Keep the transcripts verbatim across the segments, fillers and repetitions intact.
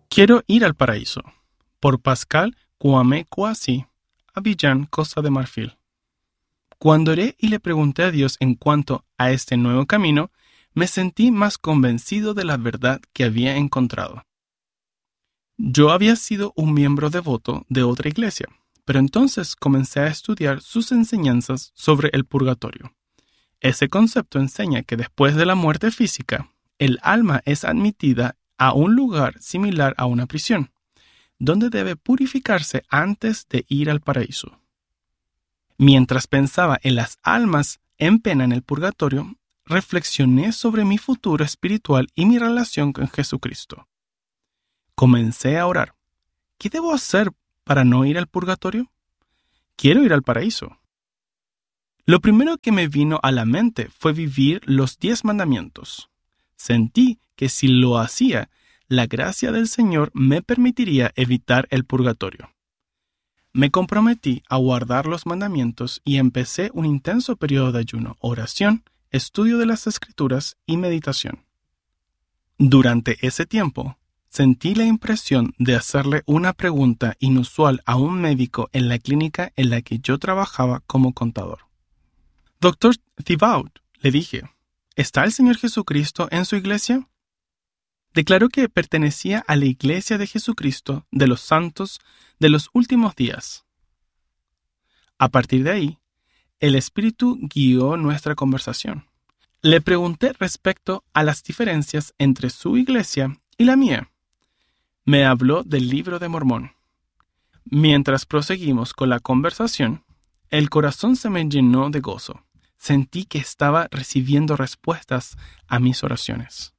Quiero ir al paraíso. Por Pascal Kwame Kwasi, Abiyán, Costa de Marfil. Cuando oré y le pregunté a Dios en cuanto a este nuevo camino, me sentí más convencido de la verdad que había encontrado. Yo había sido un miembro devoto de otra iglesia, pero entonces comencé a estudiar sus enseñanzas sobre el purgatorio. Ese concepto enseña que después de la muerte física, el alma es admitida a un lugar similar a una prisión, donde debe purificarse antes de ir al paraíso. Mientras pensaba en las almas en pena en el purgatorio, reflexioné sobre mi futuro espiritual y mi relación con Jesucristo. Comencé a orar. ¿Qué debo hacer para no ir al purgatorio? Quiero ir al paraíso. Lo primero que me vino a la mente fue vivir los diez mandamientos. Sentí que si lo hacía, la gracia del Señor me permitiría evitar el purgatorio. Me comprometí a guardar los mandamientos y empecé un intenso periodo de ayuno, oración, estudio de las Escrituras y meditación. Durante ese tiempo, sentí la impresión de hacerle una pregunta inusual a un médico en la clínica en la que yo trabajaba como contador. Doctor Thibault, le dije, ¿está el Señor Jesucristo en su iglesia? Declaró que pertenecía a la Iglesia de Jesucristo de los Santos de los Últimos Días. A partir de ahí, el Espíritu guió nuestra conversación. Le pregunté respecto a las diferencias entre su iglesia y la mía. Me habló del Libro de Mormón. Mientras proseguimos con la conversación, el corazón se me llenó de gozo. Sentí que estaba recibiendo respuestas a mis oraciones.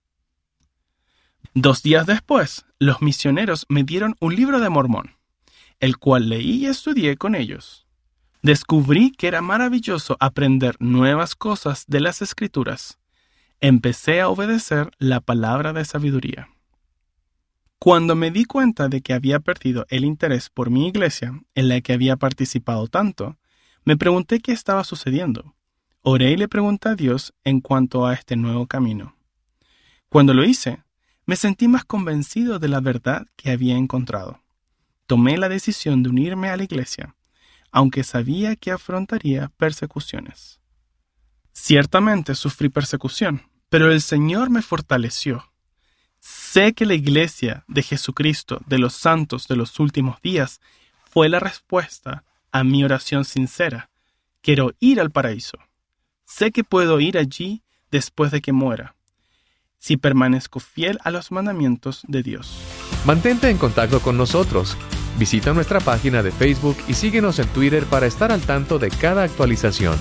Dos días después, los misioneros me dieron un libro de Mormón, el cual leí y estudié con ellos. Descubrí que era maravilloso aprender nuevas cosas de las Escrituras. Empecé a obedecer la palabra de sabiduría. Cuando me di cuenta de que había perdido el interés por mi iglesia, en la que había participado tanto, me pregunté qué estaba sucediendo. Oré y le pregunté a Dios en cuanto a este nuevo camino. Cuando lo hice, me sentí más convencido de la verdad que había encontrado. Tomé la decisión de unirme a la iglesia, aunque sabía que afrontaría persecuciones. Ciertamente sufrí persecución, pero el Señor me fortaleció. Sé que la iglesia de Jesucristo de los santos de los últimos días fue la respuesta a mi oración sincera. Quiero ir al paraíso. Sé que puedo ir allí después de que muera, si permanezco fiel a los mandamientos de Dios. Mantente en contacto con nosotros. Visita nuestra página de Facebook y síguenos en Twitter para estar al tanto de cada actualización.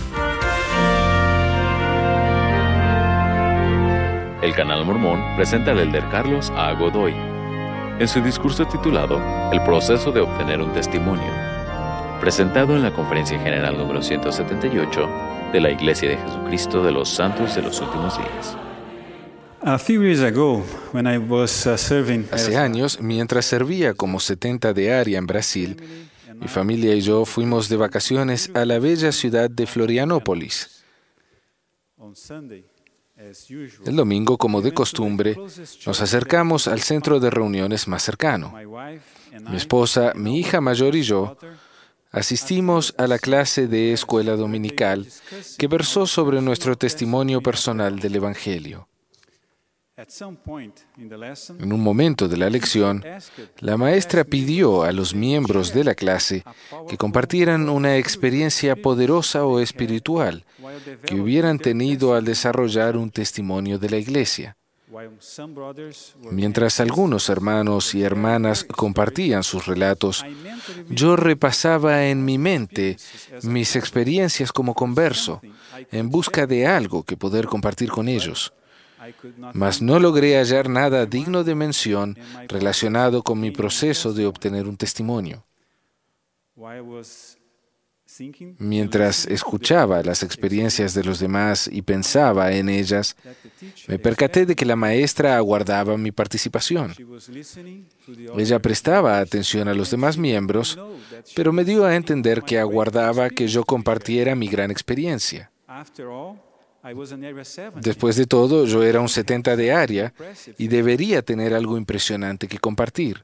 El Canal Mormón presenta al elder Carlos A. Godoy en su discurso titulado El proceso de obtener un testimonio, presentado en la Conferencia General número ciento setenta y ocho de la Iglesia de Jesucristo de los Santos de los Últimos Días. Hace años, mientras servía como setenta de área en Brasil, mi familia y yo fuimos de vacaciones a la bella ciudad de Florianópolis. El domingo, como de costumbre, nos acercamos al centro de reuniones más cercano. Mi esposa, mi hija mayor y yo asistimos a la clase de escuela dominical que versó sobre nuestro testimonio personal del Evangelio. En un momento de la lección, la maestra pidió a los miembros de la clase que compartieran una experiencia poderosa o espiritual que hubieran tenido al desarrollar un testimonio de la iglesia. Mientras algunos hermanos y hermanas compartían sus relatos, yo repasaba en mi mente mis experiencias como converso, en busca de algo que poder compartir con ellos. Mas no logré hallar nada digno de mención relacionado con mi proceso de obtener un testimonio. Mientras escuchaba las experiencias de los demás y pensaba en ellas, me percaté de que la maestra aguardaba mi participación. Ella prestaba atención a los demás miembros, pero me dio a entender que aguardaba que yo compartiera mi gran experiencia. Después de todo, yo era un setenta de área y debería tener algo impresionante que compartir.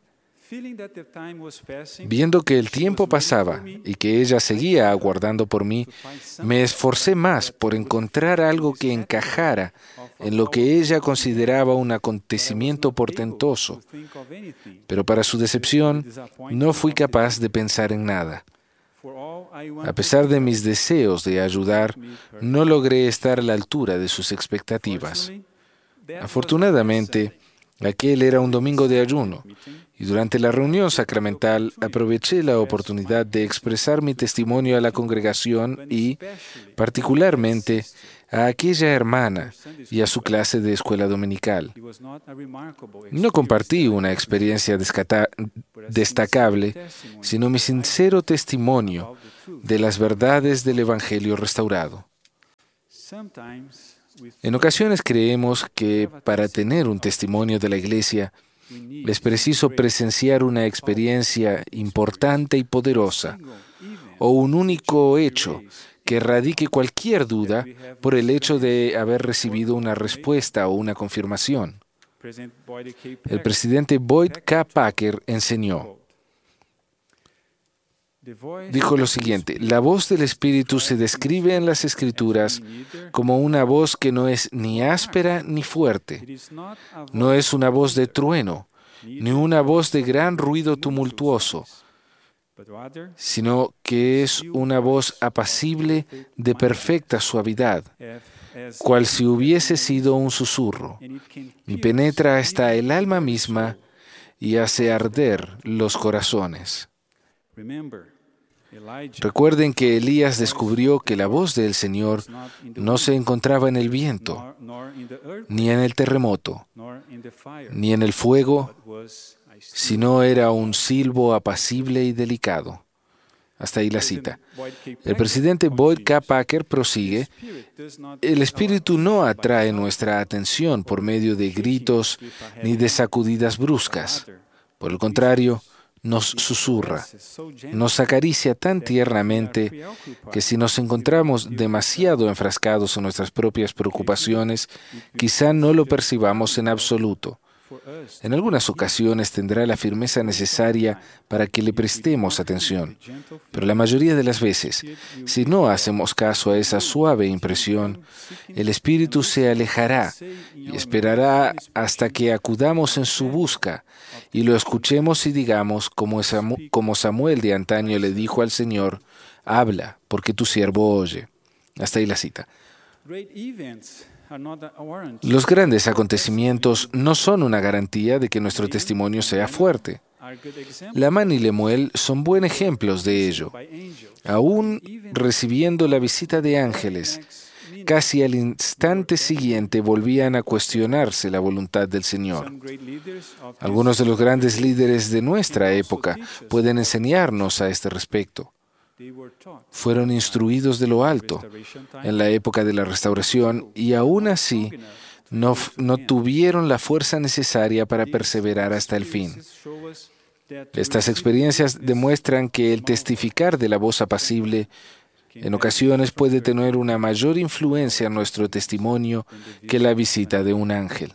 Viendo que el tiempo pasaba y que ella seguía aguardando por mí, me esforcé más por encontrar algo que encajara en lo que ella consideraba un acontecimiento portentoso. Pero para su decepción, no fui capaz de pensar en nada. A pesar de mis deseos de ayudar, no logré estar a la altura de sus expectativas. Afortunadamente, aquel era un domingo de ayuno, y durante la reunión sacramental aproveché la oportunidad de expresar mi testimonio a la congregación y, particularmente, a aquella hermana y a su clase de escuela dominical. No compartí una experiencia destacable, sino mi sincero testimonio de las verdades del Evangelio restaurado. En ocasiones creemos que para tener un testimonio de la Iglesia es preciso presenciar una experiencia importante y poderosa o un único hecho que erradique cualquier duda por el hecho de haber recibido una respuesta o una confirmación. El presidente Boyd K. Packer enseñó, dijo lo siguiente: la voz del Espíritu se describe en las Escrituras como una voz que no es ni áspera ni fuerte, no es una voz de trueno, ni una voz de gran ruido tumultuoso, sino que es una voz apacible de perfecta suavidad, cual si hubiese sido un susurro, y penetra hasta el alma misma y hace arder los corazones. Recuerden que Elías descubrió que la voz del Señor no se encontraba en el viento, ni en el terremoto, ni en el fuego, sino era un silbo apacible y delicado. Hasta ahí la cita. El presidente Boyd K. Packer prosigue: el Espíritu no atrae nuestra atención por medio de gritos ni de sacudidas bruscas. Por el contrario, nos susurra, nos acaricia tan tiernamente que si nos encontramos demasiado enfrascados en nuestras propias preocupaciones, quizá no lo percibamos en absoluto. En algunas ocasiones tendrá la firmeza necesaria para que le prestemos atención, pero la mayoría de las veces, si no hacemos caso a esa suave impresión, el Espíritu se alejará y esperará hasta que acudamos en su busca y lo escuchemos y digamos, como Samuel de antaño le dijo al Señor: habla, porque tu siervo oye. Hasta ahí la cita. Los grandes acontecimientos no son una garantía de que nuestro testimonio sea fuerte. Lamán y Lemuel son buen ejemplos de ello. Aún recibiendo la visita de ángeles, casi al instante siguiente volvían a cuestionarse la voluntad del Señor. Algunos de los grandes líderes de nuestra época pueden enseñarnos a este respecto. Fueron instruidos de lo alto en la época de la restauración y aún así no, no tuvieron la fuerza necesaria para perseverar hasta el fin. Estas experiencias demuestran que el testificar de la voz apacible en ocasiones puede tener una mayor influencia en nuestro testimonio que la visita de un ángel.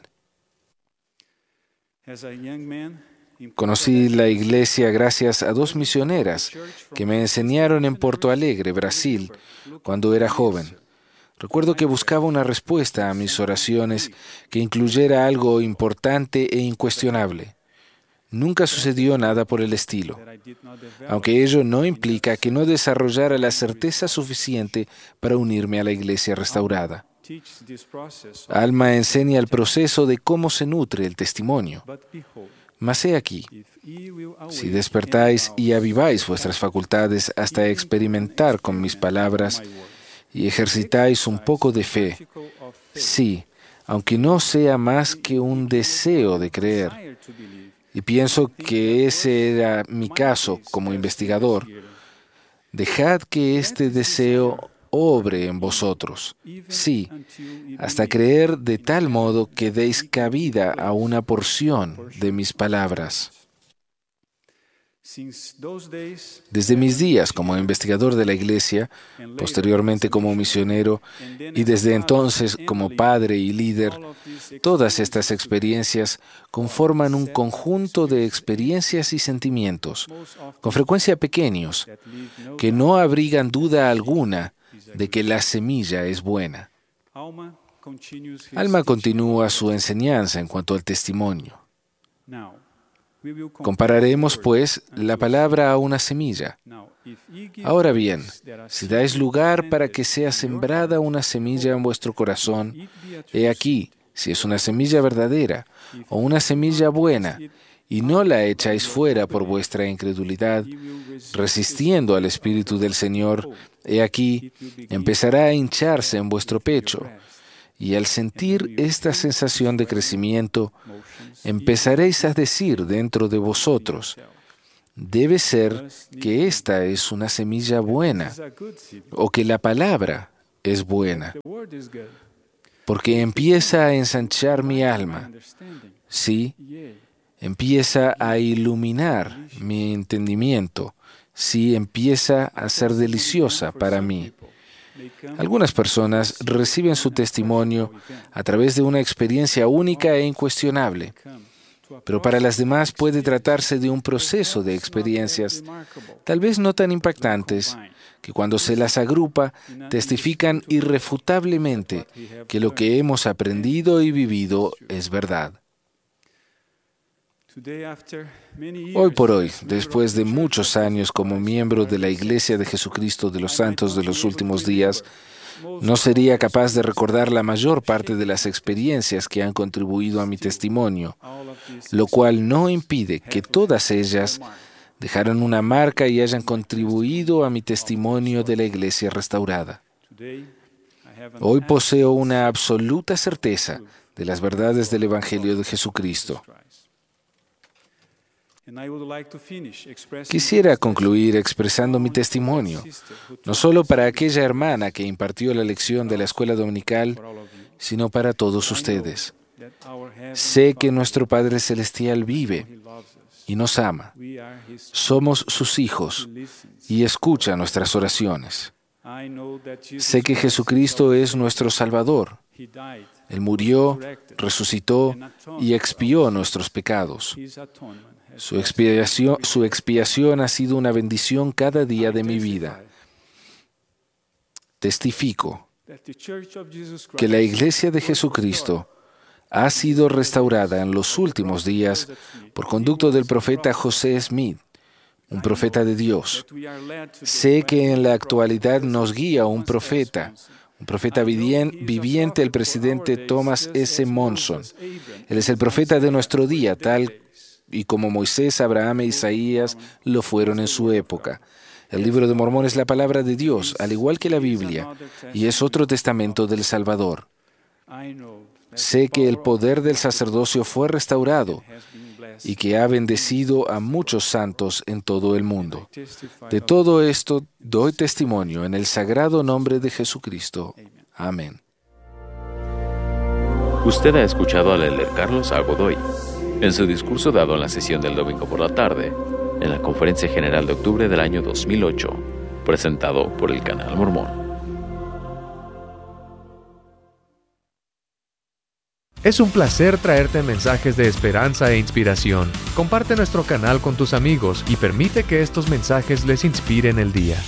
Conocí la iglesia gracias a dos misioneras que me enseñaron en Porto Alegre, Brasil, cuando era joven. Recuerdo que buscaba una respuesta a mis oraciones que incluyera algo importante e incuestionable. Nunca sucedió nada por el estilo, aunque ello no implica que no desarrollara la certeza suficiente para unirme a la iglesia restaurada. Alma enseña el proceso de cómo se nutre el testimonio. Mas he aquí, si despertáis y aviváis vuestras facultades hasta experimentar con mis palabras y ejercitáis un poco de fe, sí, aunque no sea más que un deseo de creer, y pienso que ese era mi caso como investigador, dejad que este deseo obre en vosotros, sí, hasta creer de tal modo que deis cabida a una porción de mis palabras. Desde mis días como investigador de la Iglesia, posteriormente como misionero y desde entonces como padre y líder, todas estas experiencias conforman un conjunto de experiencias y sentimientos, con frecuencia pequeños, que no abrigan duda alguna de que la semilla es buena. Alma continúa su enseñanza en cuanto al testimonio. Compararemos, pues, la palabra a una semilla. Ahora bien, si dais lugar para que sea sembrada una semilla en vuestro corazón, he aquí, si es una semilla verdadera o una semilla buena, y no la echáis fuera por vuestra incredulidad, resistiendo al Espíritu del Señor, he aquí, empezará a hincharse en vuestro pecho. Y al sentir esta sensación de crecimiento, empezaréis a decir dentro de vosotros, debe ser que esta es una semilla buena, o que la palabra es buena, porque empieza a ensanchar mi alma, sí, empieza a iluminar mi entendimiento, sí, empieza a ser deliciosa para mí. Algunas personas reciben su testimonio a través de una experiencia única e incuestionable, pero para las demás puede tratarse de un proceso de experiencias, tal vez no tan impactantes, que cuando se las agrupa testifican irrefutablemente que lo que hemos aprendido y vivido es verdad. Hoy por hoy, después de muchos años como miembro de la Iglesia de Jesucristo de los Santos de los Últimos Días, no sería capaz de recordar la mayor parte de las experiencias que han contribuido a mi testimonio, lo cual no impide que todas ellas dejaron una marca y hayan contribuido a mi testimonio de la Iglesia restaurada. Hoy poseo una absoluta certeza de las verdades del Evangelio de Jesucristo. Quisiera concluir expresando mi testimonio, no solo para aquella hermana que impartió la lección de la escuela dominical, sino para todos ustedes. Sé que nuestro Padre Celestial vive y nos ama. Somos sus hijos y escucha nuestras oraciones. Sé que Jesucristo es nuestro Salvador. Él murió, resucitó y expió nuestros pecados. Su expiación, su expiación ha sido una bendición cada día de mi vida. Testifico que la Iglesia de Jesucristo ha sido restaurada en los últimos días por conducto del profeta José Smith, un profeta de Dios. Sé que en la actualidad nos guía un profeta, un profeta viviente, el presidente Thomas S. Monson. Él es el profeta de nuestro día, tal y como Moisés, Abraham e Isaías lo fueron en su época. El libro de Mormón es la palabra de Dios, al igual que la Biblia, y es otro testamento del Salvador. Sé que el poder del sacerdocio fue restaurado y que ha bendecido a muchos santos en todo el mundo. De todo esto doy testimonio en el sagrado nombre de Jesucristo. Amén. Usted ha escuchado al elder Carlos A. Godoy en su discurso dado en la sesión del domingo por la tarde, en la Conferencia General de octubre del año dos mil ocho, presentado por el Canal Mormón. Es un placer traerte mensajes de esperanza e inspiración. Comparte nuestro canal con tus amigos y permite que estos mensajes les inspiren el día.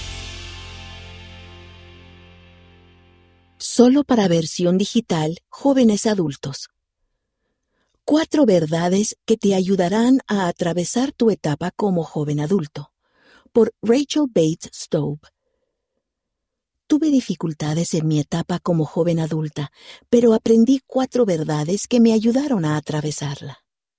Solo para versión digital, jóvenes adultos. Cuatro verdades que te ayudarán a atravesar tu etapa como joven adulto. Por Rachel Bates Stowe. Tuve dificultades en mi etapa como joven adulta, pero aprendí cuatro verdades que me ayudaron a atravesarla.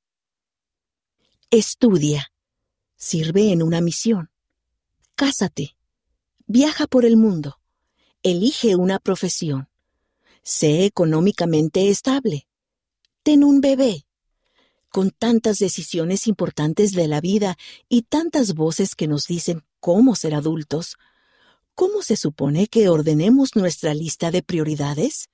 Estudia. Sirve en una misión. Cásate. Viaja por el mundo. Elige una profesión. Sé económicamente estable. Ten un bebé. Con tantas decisiones importantes de la vida y tantas voces que nos dicen cómo ser adultos, ¿cómo se supone que ordenemos nuestra lista de prioridades?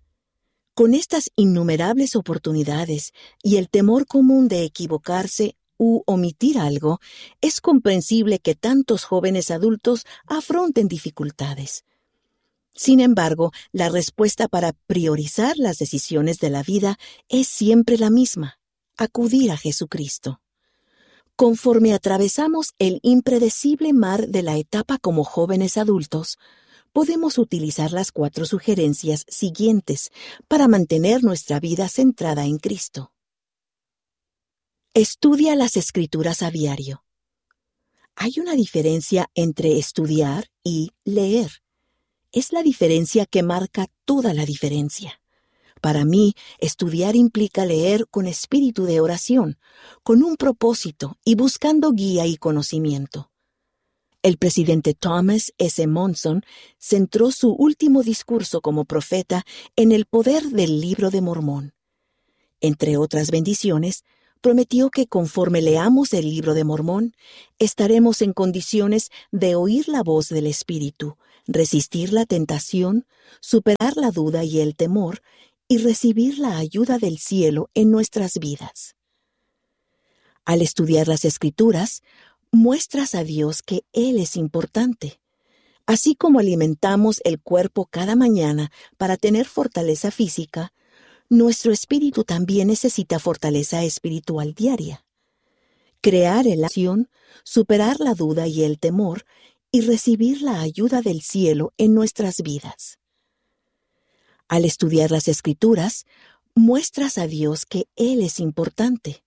Con estas innumerables oportunidades y el temor común de equivocarse, u omitir algo, es comprensible que tantos jóvenes adultos afronten dificultades. Sin embargo, la respuesta para priorizar las decisiones de la vida es siempre la misma: acudir a Jesucristo. Conforme atravesamos el impredecible mar de la etapa como jóvenes adultos, podemos utilizar las cuatro sugerencias siguientes para mantener nuestra vida centrada en Cristo. Estudia las Escrituras a diario. Hay una diferencia entre estudiar y leer. Es la diferencia que marca toda la diferencia. Para mí, estudiar implica leer con espíritu de oración, con un propósito y buscando guía y conocimiento. El presidente Thomas S. Monson centró su último discurso como profeta en el poder del Libro de Mormón. Entre otras bendiciones, prometió que conforme leamos el Libro de Mormón, estaremos en condiciones de oír la voz del Espíritu, resistir la tentación, superar la duda y el temor, y recibir la ayuda del cielo en nuestras vidas. Al estudiar las Escrituras, muestras a Dios que Él es importante. Así como alimentamos el cuerpo cada mañana para tener fortaleza física, nuestro espíritu también necesita fortaleza espiritual diaria. Crear el acción, superar la duda y el temor, y recibir la ayuda del cielo en nuestras vidas. Al estudiar las Escrituras, muestras a Dios que Él es importante.